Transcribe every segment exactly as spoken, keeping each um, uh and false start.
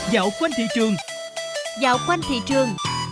Dạo quanh thị trường. Dạo quanh thị trường.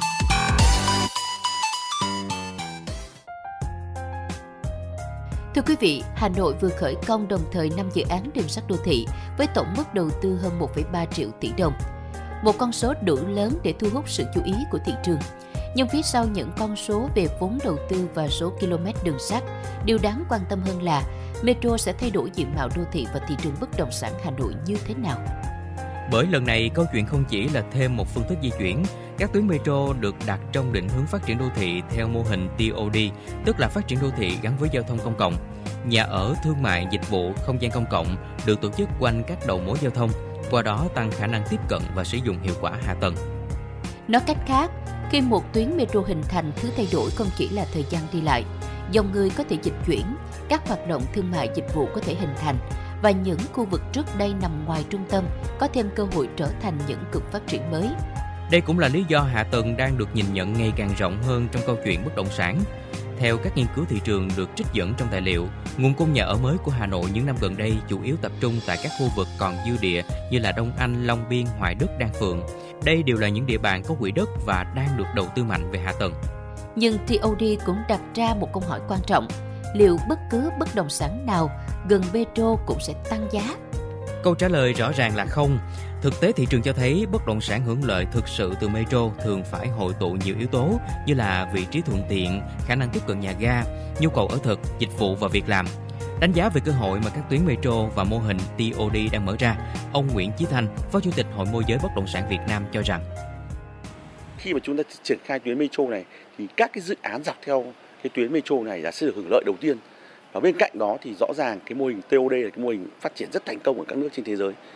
Thưa quý vị, Hà Nội vừa khởi công đồng thời năm dự án đường sắt đô thị với tổng mức đầu tư hơn một phẩy ba triệu tỷ đồng. Một con số đủ lớn để thu hút sự chú ý của thị trường. Nhưng phía sau những con số về vốn đầu tư và số km đường sắt, điều đáng quan tâm hơn là Metro sẽ thay đổi diện mạo đô thị và thị trường bất động sản Hà Nội như thế nào. Bởi lần này câu chuyện không chỉ là thêm một phương thức di chuyển, các tuyến metro được đặt trong định hướng phát triển đô thị theo mô hình tê ô đê, tức là phát triển đô thị gắn với giao thông công cộng. Nhà ở, thương mại, dịch vụ, không gian công cộng được tổ chức quanh các đầu mối giao thông, qua đó tăng khả năng tiếp cận và sử dụng hiệu quả hạ tầng. Nói cách khác, khi một tuyến metro hình thành, thứ thay đổi không chỉ là thời gian đi lại, dòng người có thể dịch chuyển, các hoạt động thương mại dịch vụ có thể hình thành, và những khu vực trước đây nằm ngoài trung tâm có thêm cơ hội trở thành những cực phát triển mới. Đây cũng là lý do hạ tầng đang được nhìn nhận ngày càng rộng hơn trong câu chuyện bất động sản. Theo các nghiên cứu thị trường được trích dẫn trong tài liệu, nguồn cung nhà ở mới của Hà Nội những năm gần đây chủ yếu tập trung tại các khu vực còn dư địa như là Đông Anh, Long Biên, Hoài Đức, Đan Phượng. Đây đều là những địa bàn có quỹ đất và đang được đầu tư mạnh về hạ tầng. Nhưng tê ô đê cũng đặt ra một câu hỏi quan trọng: liệu bất cứ bất động sản nào gần metro cũng sẽ tăng giá? Câu trả lời rõ ràng là không. Thực tế thị trường cho thấy bất động sản hưởng lợi thực sự từ metro thường phải hội tụ nhiều yếu tố như là vị trí thuận tiện, khả năng tiếp cận nhà ga, nhu cầu ở thực, dịch vụ và việc làm. Đánh giá về cơ hội mà các tuyến metro và mô hình tê ô đê đang mở ra, ông Nguyễn Chí Thanh, Phó Chủ tịch Hội Môi giới Bất động sản Việt Nam cho rằng khi mà chúng ta triển khai tuyến metro này thì các cái dự án dọc theo cái tuyến metro này là sẽ được hưởng lợi đầu tiên. Và bên cạnh đó thì rõ ràng cái mô hình tê ô đê là cái mô hình phát triển rất thành công ở các nước trên thế giới.